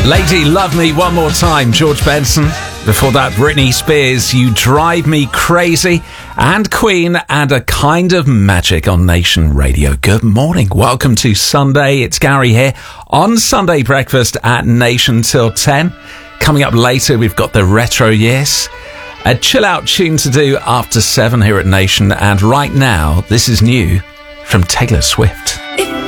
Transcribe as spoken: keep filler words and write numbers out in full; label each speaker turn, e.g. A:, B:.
A: Lady Love Me One More Time, George Benson. Before that, Britney Spears, You Drive Me Crazy, and Queen, and A Kind of Magic on Nation Radio. Good morning. Welcome to Sunday. It's Gary here on Sunday Breakfast at Nation till ten. Coming up later, we've got the Retro Yes, a chill-out tune to do after seven here at Nation. And right now, this is new from Taylor Swift.